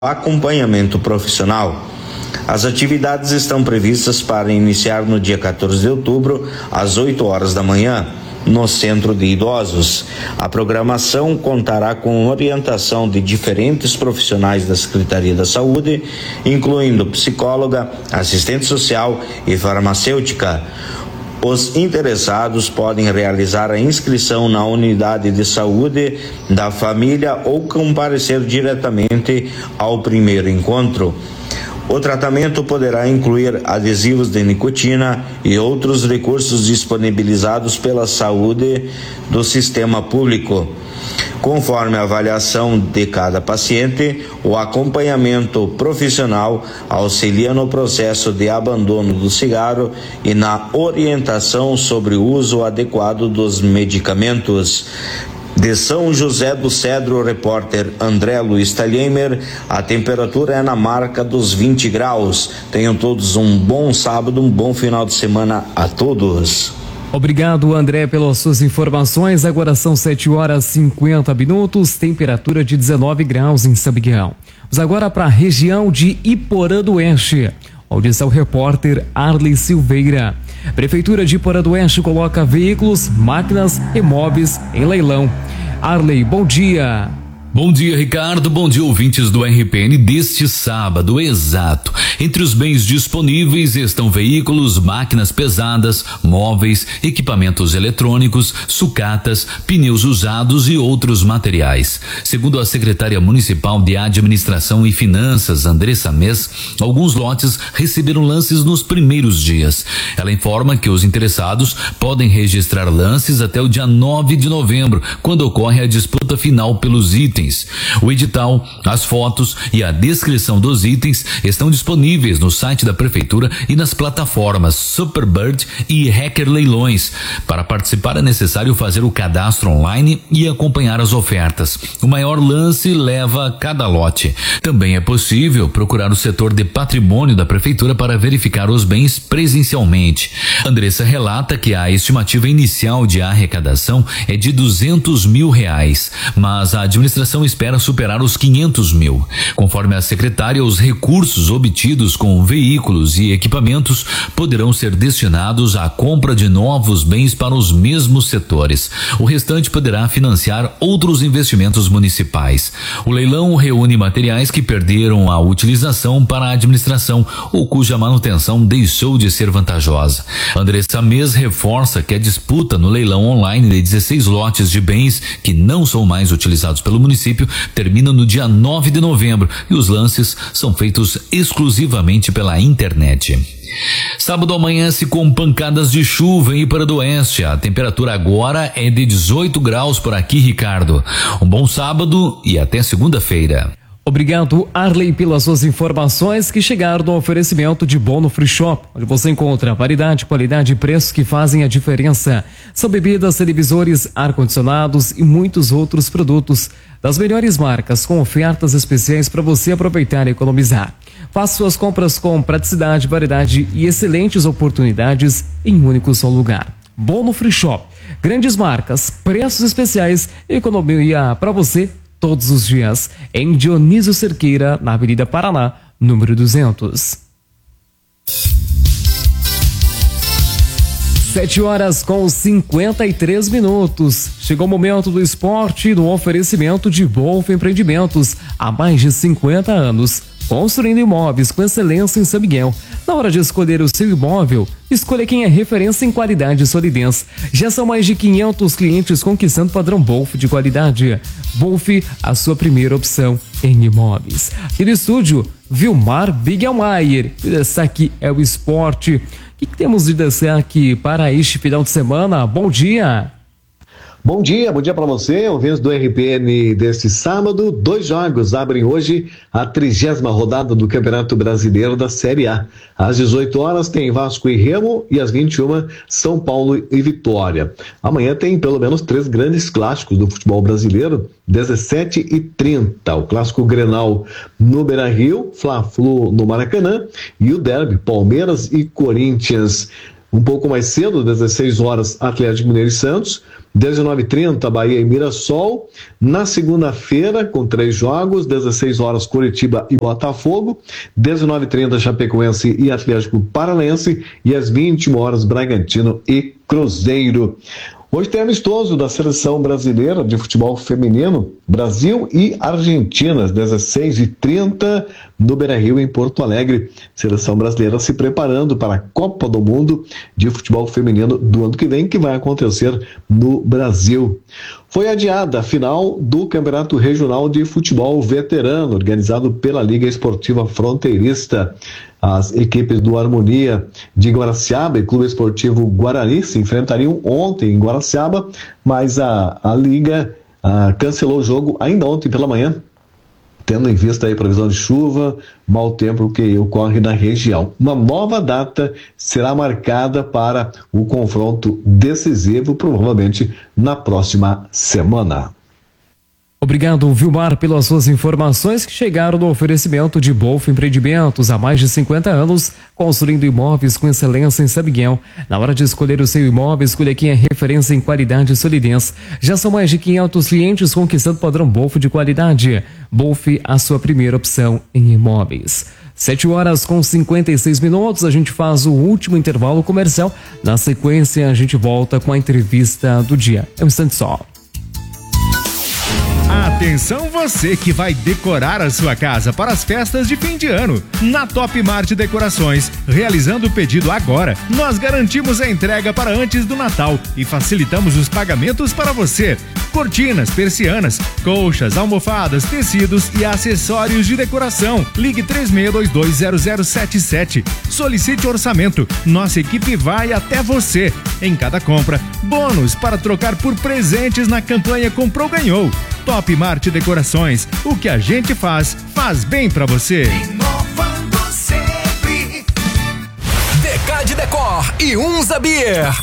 Acompanhamento profissional. As atividades estão previstas para iniciar no dia 14 de outubro, às 8 horas da manhã, no Centro de Idosos. A programação contará com orientação de diferentes profissionais da Secretaria da Saúde, incluindo psicóloga, assistente social e farmacêutica. Os interessados podem realizar a inscrição na unidade de saúde da família ou comparecer diretamente ao primeiro encontro. O tratamento poderá incluir adesivos de nicotina e outros recursos disponibilizados pela saúde do sistema público. Conforme a avaliação de cada paciente, o acompanhamento profissional auxilia no processo de abandono do cigarro e na orientação sobre o uso adequado dos medicamentos. De São José do Cedro, repórter André Luiz Talhemer, a temperatura é na marca dos 20 graus. Tenham todos um bom sábado, um bom final de semana a todos. Obrigado, André, pelas suas informações. Agora são 7h50, temperatura de 19 graus em São Miguel. Vamos agora para a região de Iporã do Oeste, onde está o repórter Arley Silveira. Prefeitura de Iporã do Oeste coloca veículos, máquinas e móveis em leilão. Arley, bom dia. Bom dia, Ricardo. Bom dia, ouvintes do RPN deste sábado. Exato. Entre os bens disponíveis estão veículos, máquinas pesadas, móveis, equipamentos eletrônicos, sucatas, pneus usados e outros materiais. Segundo a secretária municipal de Administração e Finanças, Andressa Mes, alguns lotes receberam lances nos primeiros dias. Ela informa que os interessados podem registrar lances até o dia 9 de novembro, quando ocorre a disputa final pelos itens. O edital, as fotos e a descrição dos itens estão disponíveis no site da Prefeitura e nas plataformas Superbird e Hacker Leilões. Para participar é necessário fazer o cadastro online e acompanhar as ofertas. O maior lance leva cada lote. Também é possível procurar o setor de patrimônio da Prefeitura para verificar os bens presencialmente. Andressa relata que a estimativa inicial de arrecadação é de R$200 mil, mas a administração espera superar os 500 mil. Conforme a secretária, os recursos obtidos com veículos e equipamentos poderão ser destinados à compra de novos bens para os mesmos setores. O restante poderá financiar outros investimentos municipais. O leilão reúne materiais que perderam a utilização para a administração ou cuja manutenção deixou de ser vantajosa. Andressa Mes reforça que a disputa no leilão online de 16 lotes de bens que não são mais utilizados pelo município termina no dia 9 de novembro e os lances são feitos exclusivamente pela internet. Sábado amanhece com pancadas de chuva em Iporã do Oeste. A temperatura agora é de 18 graus por aqui, Ricardo. Um bom sábado e até segunda-feira. Obrigado, Arley, pelas suas informações que chegaram no oferecimento de Bono Free Shop, onde você encontra variedade, qualidade e preços que fazem a diferença. São bebidas, televisores, ar-condicionados e muitos outros produtos das melhores marcas com ofertas especiais para você aproveitar e economizar. Faça suas compras com praticidade, variedade e excelentes oportunidades em um único só lugar. Bono Free Shop. Grandes marcas, preços especiais e economia para você todos os dias, em Dionísio Cerqueira, na Avenida Paraná, número 200. 7h53. Chegou o momento do esporte no oferecimento de Wolf Empreendimentos. Há mais de 50 anos, construindo imóveis com excelência em São Miguel. Na hora de escolher o seu imóvel, escolha quem é referência em qualidade e solidez. Já são mais de 500 clientes conquistando o padrão Wolf de qualidade. Wolf, a sua primeira opção em imóveis. E no estúdio, Vilmar Bigelmaier. O destaque é o esporte. O que temos de destaque para este final de semana? Bom dia! Bom dia para você, ouvintes do RPN deste sábado. 2 jogos abrem hoje a 30ª rodada do Campeonato Brasileiro da Série A. Às 18 horas tem Vasco e Remo e às 21 São Paulo e Vitória. Amanhã tem pelo menos 3 grandes clássicos do futebol brasileiro, 17h30. O clássico Grenal no Beira-Rio, Fla-Flu no Maracanã e o derby Palmeiras e Corinthians Um pouco mais cedo, 16 horas, Atlético Mineiro e Santos. 19h30, Bahia e Mirassol. Na segunda-feira, com 3 jogos, 16 horas, Curitiba e Botafogo. 19h30, Chapecoense e Atlético Paranaense. E às 21 horas, Bragantino e Cruzeiro. Hoje tem amistoso da Seleção Brasileira de Futebol Feminino, Brasil e Argentina, às 16h30, no Beira-Rio, em Porto Alegre. Seleção brasileira se preparando para a Copa do Mundo de Futebol Feminino do ano que vem, que vai acontecer no Brasil. Foi adiada a final do Campeonato Regional de Futebol Veterano, organizado pela Liga Esportiva Fronteirista. As equipes do Harmonia de Guaraciaba e Clube Esportivo Guarani se enfrentariam ontem em Guaraciaba, mas a Liga cancelou o jogo ainda ontem pela manhã, tendo em vista aí a previsão de chuva, mau tempo que ocorre na região. Uma nova data será marcada para o confronto decisivo, provavelmente na próxima semana. Obrigado, Vilmar, pelas suas informações que chegaram no oferecimento de Bolf Empreendimentos há mais de 50 anos, construindo imóveis com excelência em São Miguel. Na hora de escolher o seu imóvel, escolha quem é referência em qualidade e solidez. Já são mais de 500 clientes conquistando o padrão Bolf de qualidade. Bolf, a sua primeira opção em imóveis. 7h56, a gente faz o último intervalo comercial. Na sequência, a gente volta com a entrevista do dia. É um instante só. Atenção você que vai decorar a sua casa para as festas de fim de ano. Na Top Mart Decorações, realizando o pedido agora, nós garantimos a entrega para antes do Natal e facilitamos os pagamentos para você. Cortinas, persianas, colchas, almofadas, tecidos e acessórios de decoração. Ligue 36220077. Solicite orçamento. Nossa equipe vai até você. Em cada compra, bônus para trocar por presentes na campanha Comprou Ganhou. Top Mart Decorações, o que a gente faz bem pra você. Inovando sempre. Decade Decor e Unza Beer.